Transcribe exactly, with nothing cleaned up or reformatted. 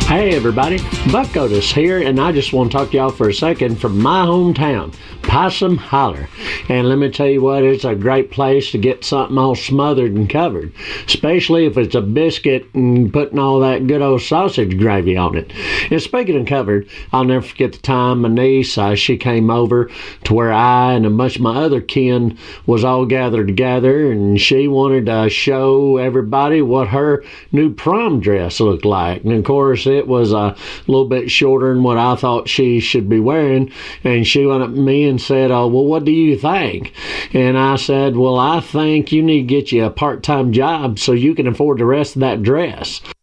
Hey everybody, Buck Otis here, and I just want to talk to y'all for a second from my hometown, Possum Holler. And let me tell you what, it's a great place to get something all smothered and covered, especially if it's a biscuit and putting all that good old sausage gravy on it. And speaking of covered, I'll never forget the time my niece, uh, she came over to where I and a bunch of my other kin was all gathered together, and she wanted to show everybody what her new prom dress looked like. And of course, it was a little bit shorter than what I thought she should be wearing. And she went up to me and said, oh, well, what do you think? And I said, well, I think you need to get you a part-time job so you can afford the rest of that dress.